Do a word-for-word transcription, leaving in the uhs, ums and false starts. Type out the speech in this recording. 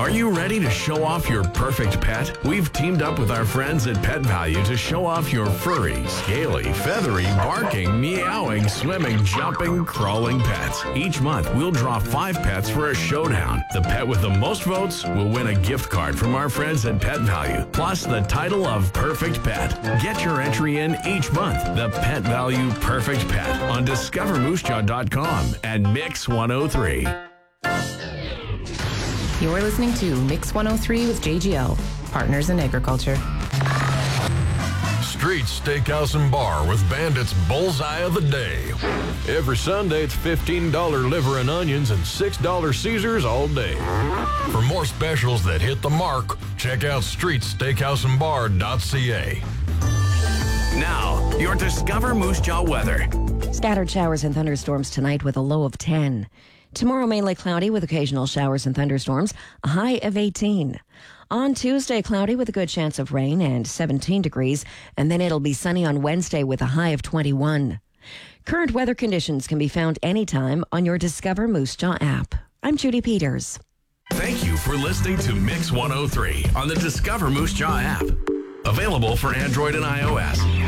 Are you ready to show off your perfect pet? We've teamed up with our friends at Pet Value to show off your furry, scaly, feathery, barking, meowing, swimming, jumping, crawling pets. Each month, we'll draw five pets for a showdown. The pet with the most votes will win a gift card from our friends at Pet Value, plus the title of Perfect Pet. Get your entry in each month. The Pet Value Perfect Pet on discover moose jaw dot com and Mix one oh three. You're listening to Mix one oh three with J G L, Partners in Agriculture. Street Steakhouse and Bar with Bandit's Bullseye of the Day. Every Sunday, it's fifteen dollars liver and onions and six dollars Caesars all day. For more specials that hit the mark, check out street steakhouse and bar dot c a. Now, your Discover Moose Jaw weather. Scattered showers and thunderstorms tonight with a low of ten. Tomorrow, mainly cloudy with occasional showers and thunderstorms, a high of eighteen. On Tuesday, cloudy with a good chance of rain and seventeen degrees, and then it'll be sunny on Wednesday with a high of twenty-one. Current weather conditions can be found anytime on your Discover Moose Jaw app. I'm Judy Peters. Thank you for listening to Mix one oh three on the Discover Moose Jaw app. Available for Android and iOS.